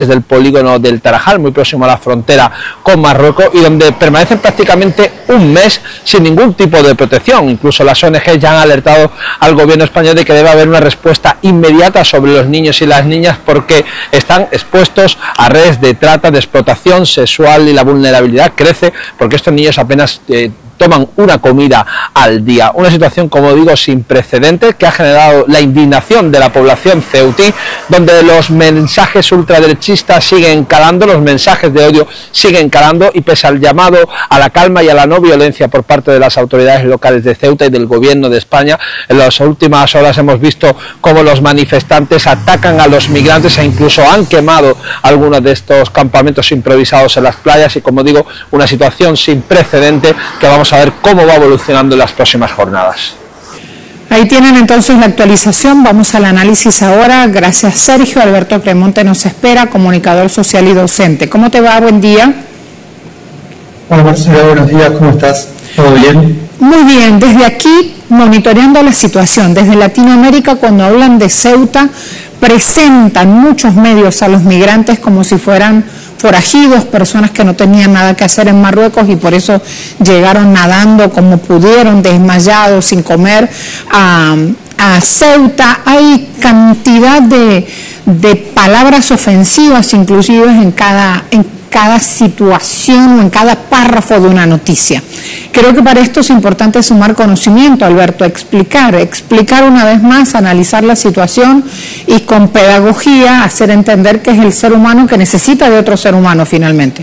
desde el polígono del Tarajal, muy próximo a la frontera con Marruecos, y donde permanecen prácticamente un mes sin ningún tipo de protección. Incluso las ONG ya han alertado al gobierno español de que debe haber una respuesta inmediata sobre los niños y las niñas, porque están expuestos a redes de trata, de explotación sexual, y la vulnerabilidad crece porque estos niños apenas toman una comida al día. Una situación, como digo, sin precedentes, que ha generado la indignación de la población ceutí, donde los mensajes ultraderechistas siguen calando, los mensajes de odio siguen calando, y pese al llamado a la calma y a la no violencia por parte de las autoridades locales de Ceuta y del gobierno de España, en las últimas horas hemos visto cómo los manifestantes atacan a los migrantes e incluso han quemado algunos de estos campamentos improvisados en las playas, y, como digo, una situación sin precedentes que vamos a ver cómo va evolucionando en las próximas jornadas. Ahí tienen entonces la actualización. Vamos al análisis ahora. Gracias, Sergio. Alberto Cremonte nos espera, comunicador social y docente. ¿Cómo te va? Buen día. Hola, Marcela, buenos días. ¿Cómo estás? ¿Todo bien? Muy bien. Desde aquí, monitoreando la situación. Desde Latinoamérica, cuando hablan de Ceuta, presentan muchos medios a los migrantes como si fueran forajidos, personas que no tenían nada que hacer en Marruecos y por eso llegaron nadando como pudieron, desmayados, sin comer, a Ceuta. Hay cantidad de palabras ofensivas inclusive en cada situación o en cada párrafo de una noticia. Creo que para esto es importante sumar conocimiento, Alberto, explicar una vez más, analizar la situación y con pedagogía hacer entender que es el ser humano que necesita de otro ser humano finalmente.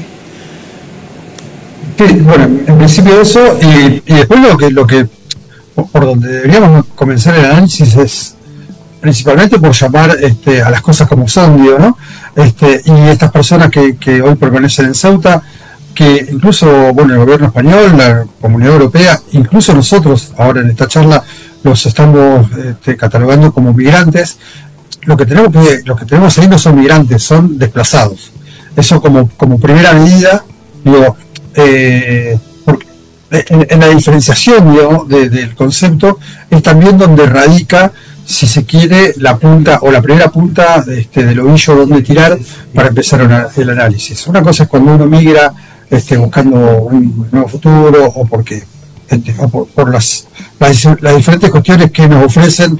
Sí, bueno, en principio eso, y después lo que por donde deberíamos comenzar el análisis es principalmente por llamar a las cosas como son, digo, ¿no? Y estas personas que hoy permanecen en Ceuta, que incluso, bueno, el gobierno español, la Comunidad Europea, incluso nosotros ahora en esta charla los estamos catalogando como migrantes. Lo que tenemos ahí no son migrantes, son desplazados. Eso como primera medida, digo, porque en la diferenciación, digo, del concepto es también donde radica, si se quiere, la punta o la primera punta del ovillo donde tirar para empezar el análisis. Una cosa es cuando uno migra buscando un nuevo futuro o porque o por las diferentes cuestiones que nos ofrecen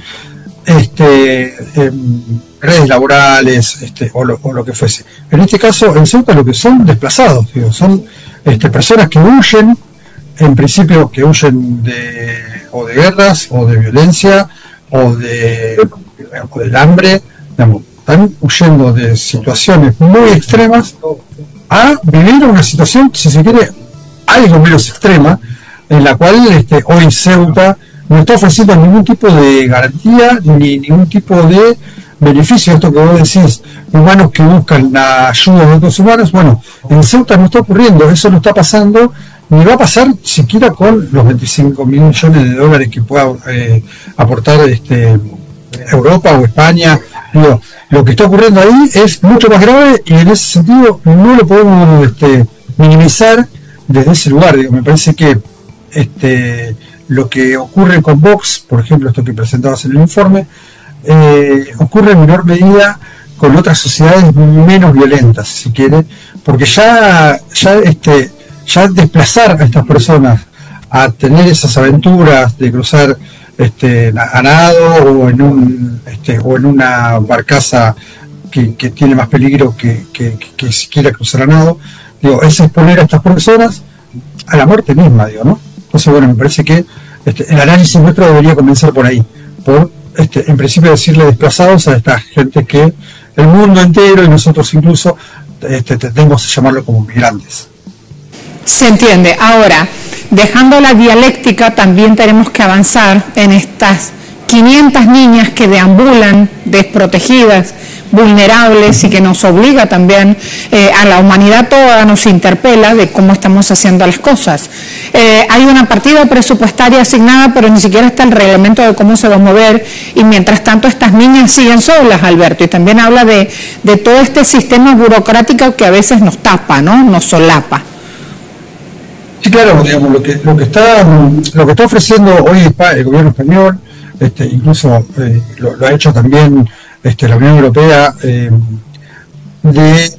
redes laborales o lo que fuese. En este caso, en Ceuta, lo que son desplazados, digo, son personas que huyen, en principio que huyen de guerras o de violencia o del hambre, digamos, están huyendo de situaciones muy extremas a vivir una situación, si se quiere, algo menos extrema, en la cual hoy Ceuta no está ofreciendo ningún tipo de garantía ni ningún tipo de beneficio. Esto que vos decís, humanos que buscan la ayuda de otros humanos, bueno, en Ceuta no está ocurriendo, eso no está pasando, ni va a pasar siquiera con los 25 mil millones de dólares que pueda aportar Europa o España. Digo, lo que está ocurriendo ahí es mucho más grave y en ese sentido no lo podemos minimizar desde ese lugar. Digo, me parece que lo que ocurre con Vox, por ejemplo, esto que presentabas en el informe, ocurre en menor medida con otras sociedades menos violentas, si quiere, porque ya desplazar a estas personas a tener esas aventuras de cruzar a nado o en una barcaza que tiene más peligro que siquiera cruzar a nado, digo, es exponer a estas personas a la muerte misma, digo, ¿no? Entonces, bueno, me parece que el análisis nuestro debería comenzar por ahí, por en principio decirle desplazados a esta gente que el mundo entero y nosotros incluso tendemos a llamarlo como migrantes. Se entiende. Ahora, dejando la dialéctica, también tenemos que avanzar en estas 500 niñas que deambulan desprotegidas, vulnerables y que nos obliga también a la humanidad toda, nos interpela de cómo estamos haciendo las cosas. Hay una partida presupuestaria asignada, pero ni siquiera está el reglamento de cómo se va a mover y mientras tanto estas niñas siguen solas, Alberto, y también habla de todo este sistema burocrático que a veces nos tapa, ¿no? Nos solapa. Sí, claro, digamos, lo que está ofreciendo hoy el gobierno español, incluso lo ha hecho también la Unión Europea, de